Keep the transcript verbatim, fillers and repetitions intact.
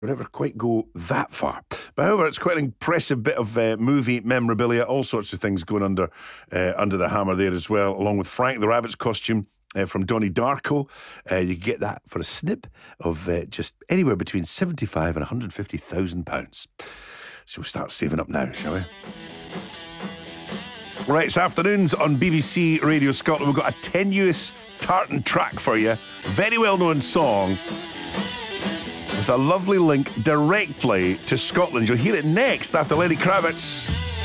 would never quite go that far. But however, it's quite an impressive bit of uh, movie memorabilia, all sorts of things going under uh, under the hammer there as well, along with Frank the Rabbit's costume uh, from Donnie Darko. Uh, you can get that for a snip of uh, just anywhere between seventy-five and one hundred fifty thousand pounds. So we'll start saving up now, shall we? Right, it's afternoons on B B C Radio Scotland. We've got a tenuous tartan track for you. Very well-known song with a lovely link directly to Scotland. You'll hear it next after Lenny Kravitz.